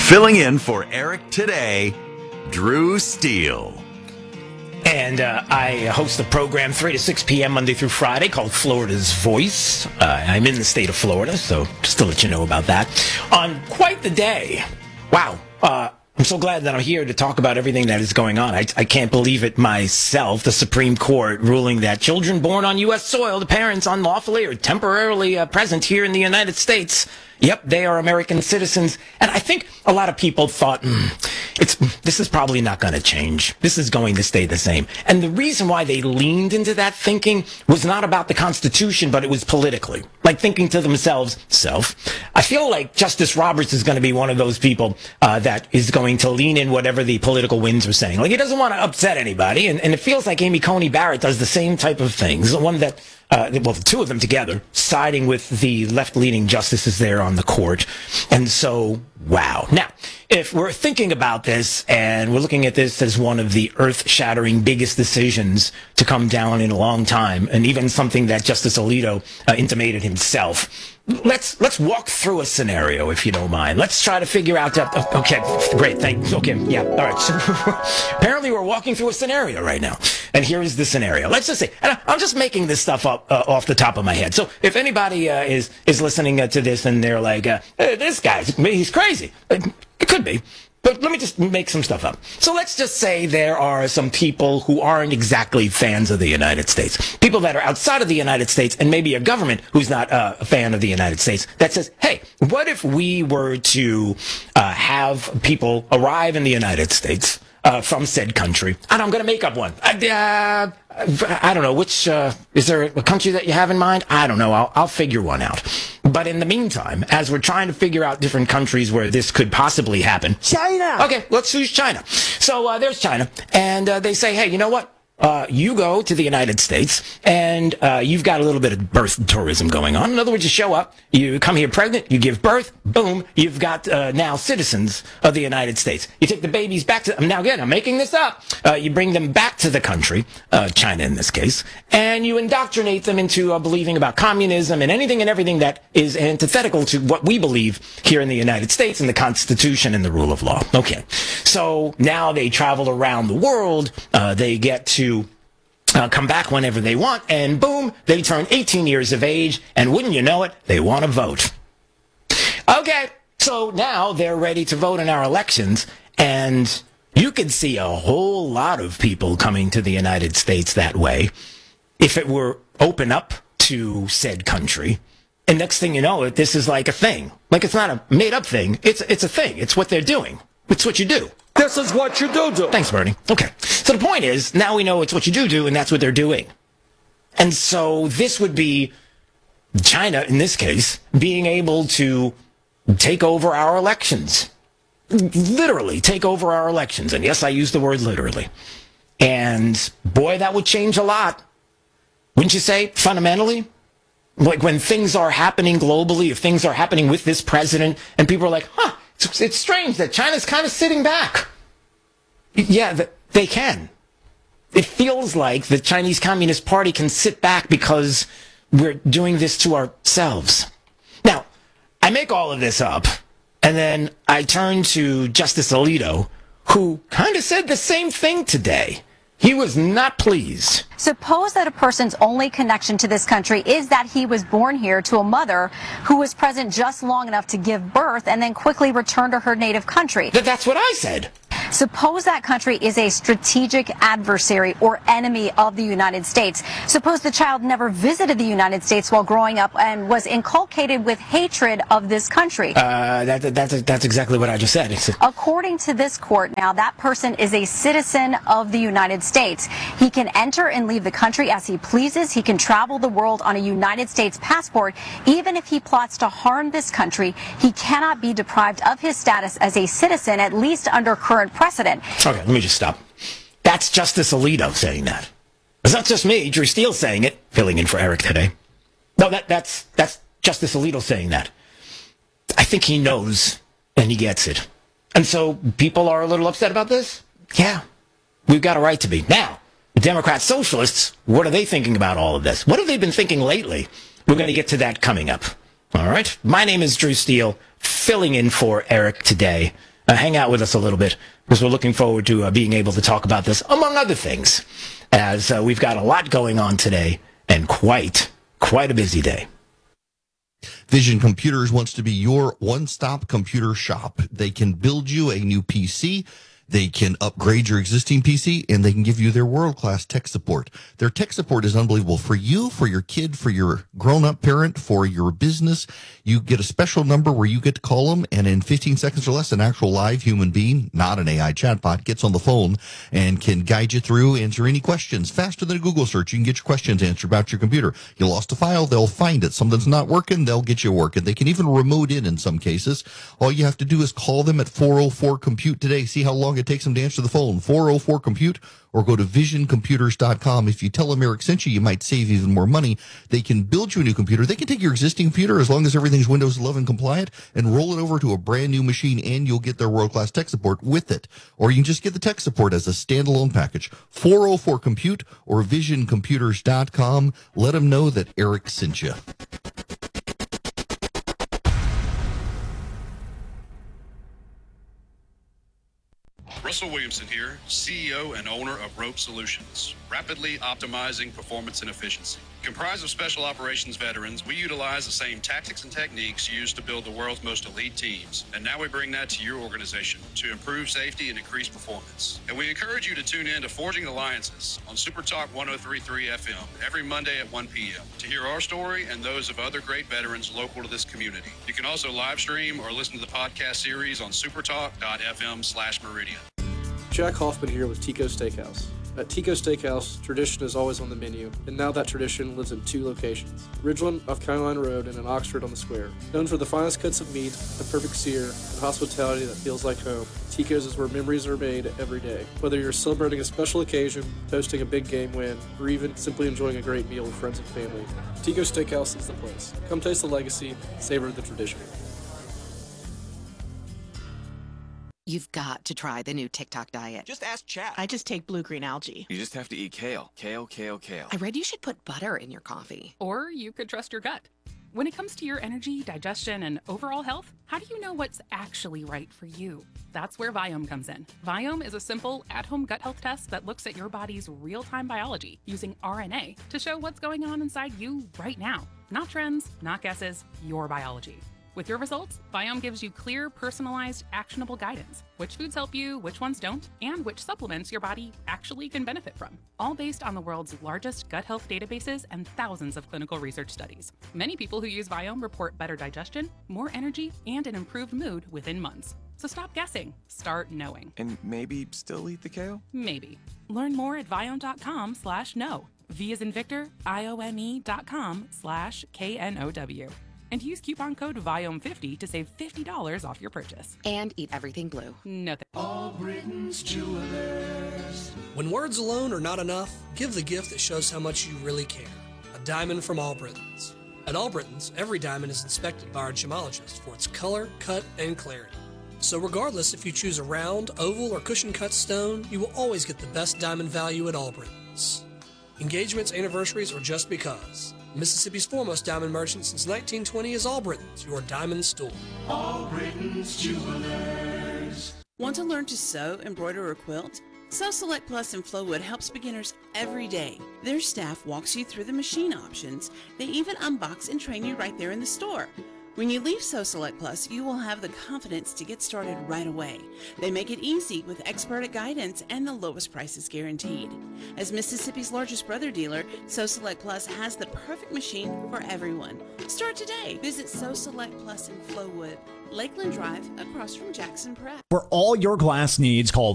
Filling in for Eric today, Drew Steele. And I host a program 3 to 6 p.m. Monday through Friday called Florida's Voice. I'm in the state of Florida, so just to let you know about that. On quite the day. Wow. I'm so glad that I'm here to talk about everything that is going on. I can't believe it myself. The Supreme Court ruling that children born on U.S. soil, the parents unlawfully or temporarily present here in the United States, yep, they are American citizens. And I think a lot of people thought, this is probably not going to change. This is going to stay the same. And the reason why they leaned into that thinking was not about the Constitution, but it was politically. Like thinking to themselves, I feel like Justice Roberts is going to be one of those people that is going to lean in whatever the political winds are saying. Like he doesn't want to upset anybody. And it feels like Amy Coney Barrett does the same type of things. The one that the two of them together, siding with the left-leaning justices there on the court. And so, wow. Now, if we're thinking about this and we're looking at this as one of the earth-shattering biggest decisions to come down in a long time, and even something that Justice Alito intimated himself, let's walk through a scenario, if you don't mind. Let's try to figure out that. Okay, great, thanks. Okay, yeah, all right. So apparently we're walking through a scenario right now. And here is the scenario. Let's just say, and I'm just making this stuff up off the top of my head. So if anybody is listening to this and they're like, this guy, he's crazy. It could be. But let me just make some stuff up. So let's just say there are some people who aren't exactly fans of the United States. People that are outside of the United States, and maybe a government who's not a fan of the United States, that says, hey, what if we were to have people arrive in the United States from said country? And I'm going to make up one. I don't know. Which, is there a country that you have in mind? I don't know. I'll figure one out. But in the meantime, as we're trying to figure out different countries where this could possibly happen. China! Okay, let's choose China. So there's China. And they say, hey, you know what? You go to the United States, and you've got a little bit of birth tourism going on. In other words, you show up, you come here pregnant, you give birth, boom, you've got now citizens of the United States. You take the babies back to, now again, I'm making this up, you bring them back to the country, China in this case, and you indoctrinate them into believing about communism and anything and everything that is antithetical to what we believe here in the United States and the Constitution and the rule of law. Okay, so now they travel around the world, they get to come back whenever they want, and boom, they turn 18 years of age, and wouldn't you know it, they want to vote. Okay, so now they're ready to vote in our elections, and you could see a whole lot of people coming to the United States that way if it were open up to said country. And next thing you know, this is like a thing. Like it's not a made-up thing, it's a thing. It's what they're doing. It's what you do. This is what you do. Thanks, Bernie. Okay. So the point is, now we know it's what you do, and that's what they're doing. And so this would be China, in this case, being able to take over our elections. Literally take over our elections. And yes, I use the word literally. And boy, that would change a lot. Wouldn't you say, fundamentally? Like when things are happening globally, if things are happening with this president, and people are like, it's strange that China's kind of sitting back. Yeah, they can. It feels like the Chinese Communist Party can sit back because we're doing this to ourselves. Now, I make all of this up, and then I turn to Justice Alito, who kind of said the same thing today. He was not pleased. Suppose that a person's only connection to this country is that he was born here to a mother who was present just long enough to give birth and then quickly return to her native country. That's what I said. Suppose that country is a strategic adversary or enemy of the United States. Suppose the child never visited the United States while growing up and was inculcated with hatred of this country. That's exactly what I just said. According to this court, now that person is a citizen of the United States. He can enter and leave the country as he pleases. He can travel the world on a United States passport. Even if he plots to harm this country, he cannot be deprived of his status as a citizen, at least under current precedent. Okay, let me just stop. That's Justice Alito saying that. It's not just me, Drew Steele saying it, filling in for Eric today. No, that's Justice Alito saying that. I think he knows, and he gets it. And so people are a little upset about this? Yeah, we've got a right to be. Now, the Democrat Socialists, what are they thinking about all of this? What have they been thinking lately? We're going to get to that coming up. All right? My name is Drew Steele, filling in for Eric today. hang out with us a little bit, because we're looking forward to being able to talk about this, among other things, as we've got a lot going on today and quite a busy day. Vision Computers wants to be your one-stop computer shop. They can build you a new PC. They can upgrade your existing PC, and they can give you their world-class tech support. Their tech support is unbelievable for you, for your kid, for your grown-up parent, for your business. You get a special number where you get to call them, and in 15 seconds or less, an actual live human being, not an AI chatbot, gets on the phone and can guide you through, answer any questions. Faster than a Google search, you can get your questions answered about your computer. You lost a file, they'll find it. Something's not working, they'll get you working. They can even remote in some cases. All you have to do is call them at 404-COMPUTE today. See how long it takes them to answer the phone. 404-COMPUTE, or go to visioncomputers.com. If you tell them Eric sent you, you might save even more money. They can build you a new computer. They can take your existing computer, as long as everything's Windows 11 compliant, and roll it over to a brand new machine, and you'll get their world-class tech support with it. Or you can just get the tech support as a standalone package. 404-COMPUTE or visioncomputers.com. Let them know that Eric sent you. Russell Williamson here, CEO and owner of Rope Solutions, rapidly optimizing performance and efficiency. Comprised of special operations veterans, we utilize the same tactics and techniques used to build the world's most elite teams. And now we bring that to your organization to improve safety and increase performance. And we encourage you to tune in to Forging Alliances on Super Talk 103.3 FM every Monday at 1 p.m. to hear our story and those of other great veterans local to this community. You can also live stream or listen to the podcast series on supertalk.fm/Meridian. Jack Hoffman here with Tico Steakhouse. At Tico Steakhouse, tradition is always on the menu, and now that tradition lives in 2 locations, Ridgeland off County Line Road and in Oxford on the Square. Known for the finest cuts of meat, a perfect sear, and hospitality that feels like home, Tico's is where memories are made every day. Whether you're celebrating a special occasion, hosting a big game win, or even simply enjoying a great meal with friends and family, Tico Steakhouse is the place. Come taste the legacy, savor the tradition. You've got to try the new TikTok diet. Just ask Chat. I just take blue-green algae. You just have to eat kale. Kale. I read you should put butter in your coffee. Or you could trust your gut. When it comes to your energy, digestion, and overall health, how do you know what's actually right for you? That's where Viome comes in. Viome is a simple, at-home gut health test that looks at your body's real-time biology using RNA to show what's going on inside you right now. Not trends, not guesses, your biology. With your results, Viome gives you clear, personalized, actionable guidance. Which foods help you, which ones don't, and which supplements your body actually can benefit from. All based on the world's largest gut health databases and thousands of clinical research studies. Many people who use Viome report better digestion, more energy, and an improved mood within months. So stop guessing. Start knowing. And maybe still eat the kale? Maybe. Learn more at viome.com/know. V as in Victor, IOME.com/KNOW. And use coupon code VIOME50 to save $50 off your purchase. And eat everything blue. No All Britain's Jewelers. When words alone are not enough, give the gift that shows how much you really care. A diamond from All Britons. At All Britons, every diamond is inspected by our gemologist for its color, cut, and clarity. So regardless if you choose a round, oval, or cushion-cut stone, you will always get the best diamond value at All Britons. Engagements, anniversaries, or just because. Mississippi's foremost diamond merchant since 1920 is All Britons, your diamond store. All Britain's Jewelers. Want to learn to sew, embroider, or quilt? Sew Select Plus in Flowwood helps beginners every day. Their staff walks you through the machine options. They even unbox and train you right there in the store. When you leave Sew Select Plus, you will have the confidence to get started right away. They make it easy with expert guidance and the lowest prices guaranteed. As Mississippi's largest brother dealer, Sew Select Plus has the perfect machine for everyone. Start today. Visit Sew Select Plus in Flowwood, Lakeland Drive, across from Jackson Prep. For all your glass needs, call